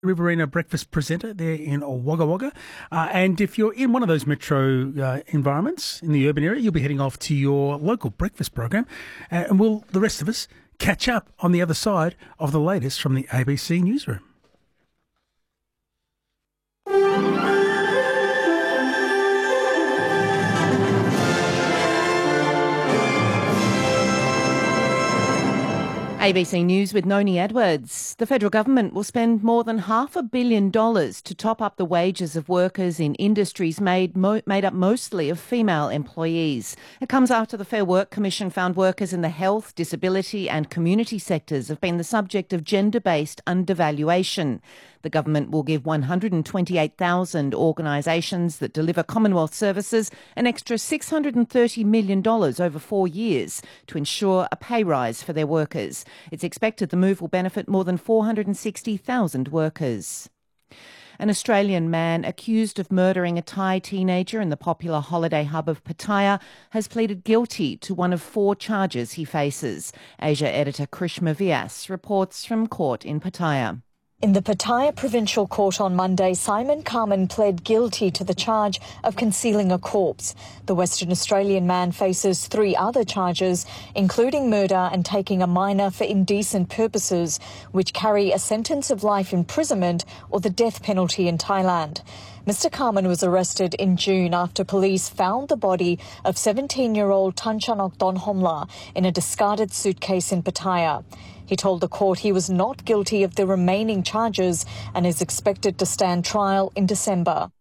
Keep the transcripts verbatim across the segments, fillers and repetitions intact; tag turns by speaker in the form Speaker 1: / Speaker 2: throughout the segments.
Speaker 1: Riverina breakfast presenter there in Wagga Wagga. Uh, and if you're in one of those metro uh, environments in the urban area, you'll be heading off to your local breakfast program. Uh, and we'll, the rest of us, catch up on the other side of the latest from the A B C newsroom.
Speaker 2: A B C News with Noni Edwards. The federal government will spend more than half a billion dollars to top up the wages of workers in industries made mo- made up mostly of female employees. It comes after the Fair Work Commission found workers in the health, disability and community sectors have been the subject of gender-based undervaluation. The government will give one hundred twenty-eight thousand organisations that deliver Commonwealth services an extra six hundred thirty million dollars over four years to ensure a pay rise for their workers. It's expected the move will benefit more than four hundred sixty thousand workers. An Australian man accused of murdering a Thai teenager in the popular holiday hub of Pattaya has pleaded guilty to one of four charges he faces. Asia editor Krishma Vyas reports from court in Pattaya.
Speaker 3: In the Pattaya Provincial Court on Monday, Simon Carman pled guilty to the charge of concealing a corpse. The Western Australian man faces three other charges, including murder and taking a minor for indecent purposes, which carry a sentence of life imprisonment or the death penalty in Thailand. Mister Carman was arrested in June after police found the body of seventeen-year-old Tanchanok Donhomla in a discarded suitcase in Pattaya. He told the court he was not guilty of the remaining charges and is expected to stand trial in December.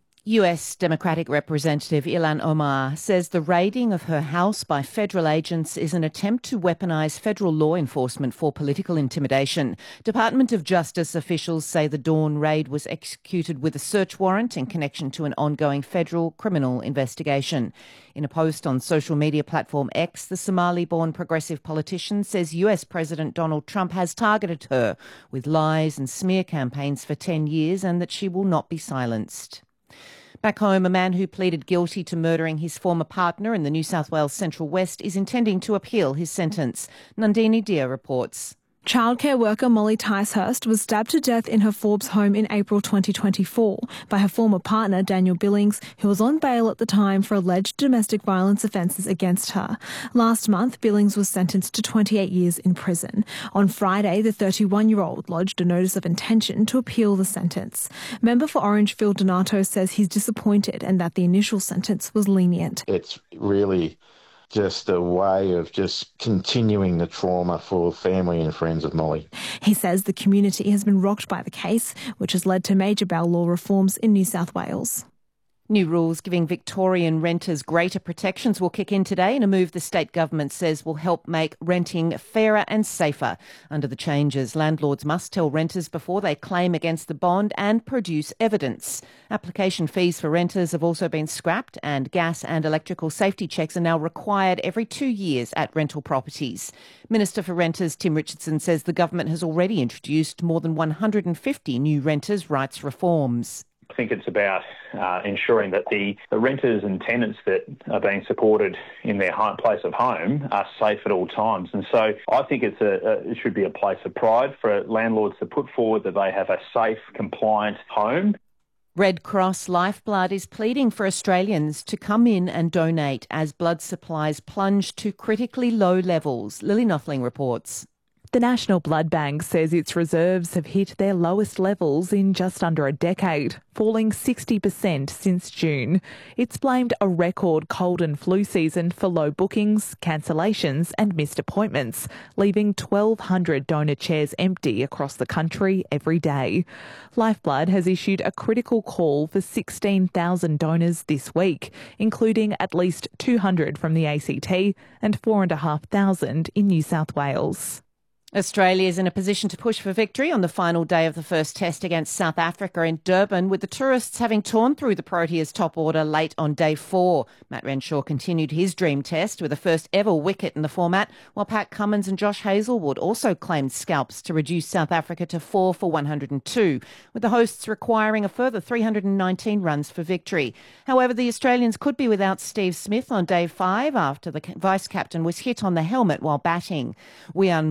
Speaker 2: U S Democratic Representative Ilhan Omar says the raiding of her house by federal agents is an attempt to weaponise federal law enforcement for political intimidation. Department of Justice officials say the Dawn raid was executed with a search warrant in connection to an ongoing federal criminal investigation. In a post on social media platform X, the Somali-born progressive politician says U S President Donald Trump has targeted her with lies and smear campaigns for ten years and that she will not be silenced. Back home, a man who pleaded guilty to murdering his former partner in the New South Wales Central West is intending to appeal his sentence. Nandini Dia reports.
Speaker 4: Childcare worker Molly Ticehurst was stabbed to death in her Forbes home in April twenty twenty-four by her former partner Daniel Billings, who was on bail at the time for alleged domestic violence offences against her. Last month, Billings was sentenced to twenty-eight years in prison. On Friday, the thirty-one-year-old lodged a notice of intention to appeal the sentence. Member for Orange Phil Donato says he's disappointed and that the initial sentence was lenient.
Speaker 5: It's really just a way of just continuing the trauma for family and friends of Molly.
Speaker 4: He says the community has been rocked by the case, which has led to major bail law reforms in New South Wales.
Speaker 2: New rules giving Victorian renters greater protections will kick in today in a move the state government says will help make renting fairer and safer. Under the changes, landlords must tell renters before they claim against the bond and produce evidence. Application fees for renters have also been scrapped and gas and electrical safety checks are now required every two years at rental properties. Minister for Renters Tim Richardson says the government has already introduced more than one hundred fifty new renters' rights reforms.
Speaker 6: I think it's about uh, ensuring that the, the renters and tenants that are being supported in their home, place of home are safe at all times. And so I think it's a, a, it should be a place of pride for landlords to put forward that they have a safe, compliant home.
Speaker 2: Red Cross Lifeblood is pleading for Australians to come in and donate as blood supplies plunge to critically low levels. Lily Nothling reports.
Speaker 7: The National Blood Bank says its reserves have hit their lowest levels in just under a decade, falling sixty percent since June. It's blamed a record cold and flu season for low bookings, cancellations and missed appointments, leaving twelve hundred donor chairs empty across the country every day. Lifeblood has issued a critical call for sixteen thousand donors this week, including at least two hundred from the A C T and four thousand five hundred in New South Wales.
Speaker 2: Australia is in a position to push for victory on the final day of the first test against South Africa in Durban, with the tourists having torn through the Proteas' top order late on day four. Matt Renshaw continued his dream test with a first ever wicket in the format, while Pat Cummins and Josh Hazlewood also claimed scalps to reduce South Africa to four for one hundred two, with the hosts requiring a further three hundred nineteen runs for victory. However, the Australians could be without Steve Smith on day five after the vice-captain was hit on the helmet while batting. Wian Mulder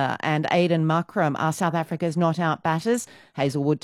Speaker 2: Miller and Aidan Muckram are South Africa's not-out batters. Hazelwood